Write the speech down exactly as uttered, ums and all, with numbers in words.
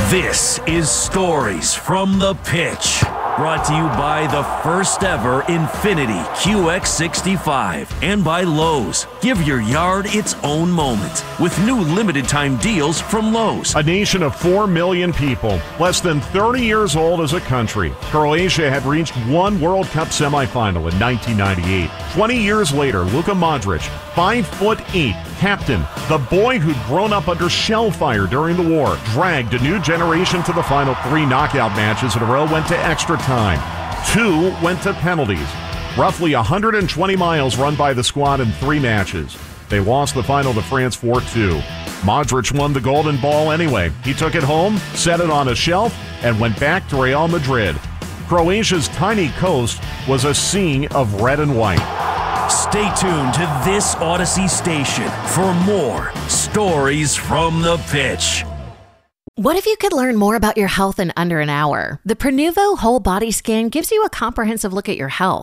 This is Stories from the Pitch, brought to you by the first ever Infiniti Q X sixty-five and by Lowe's. Give your yard its own moment with new limited time deals from Lowe's. A nation of four million people, less than thirty years old as a country, Croatia had reached one World Cup semifinal in nineteen ninety-eight. twenty years later, Luka Modric, five foot eight, captain, the boy who'd grown up under shell fire during the war, dragged a new generation to the final three knockout matches in a row, went to extra time. Two went to penalties. Roughly one hundred twenty miles run by the squad in three matches. They lost the final to France four two. Modric won the golden ball anyway. He took it home, set it on a shelf, and went back to Real Madrid. Croatia's tiny coast was a sea of red and white. Stay tuned to this Odyssey station for more Stories from the Pitch. What if you could learn more about your health in under an hour? The Prenuvo Whole Body Scan gives you a comprehensive look at your health.